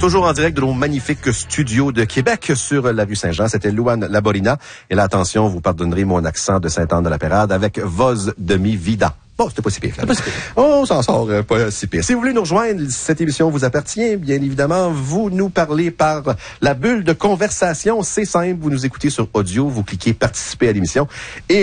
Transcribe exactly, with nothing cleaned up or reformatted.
Toujours en direct de nos magnifiques studios de Québec sur la rue Saint-Jean. C'était Louane Laborina. Et là, attention, vous pardonnerez mon accent de Sainte-Anne-de-la-Pérade avec Voz de mi vida. Bon, c'était pas si pire. Pas si pire. On s'en sort euh, pas si pire. Si vous voulez nous rejoindre, cette émission vous appartient. Bien évidemment, vous nous parlez par la bulle de conversation. C'est simple, vous nous écoutez sur audio, vous cliquez participer à l'émission et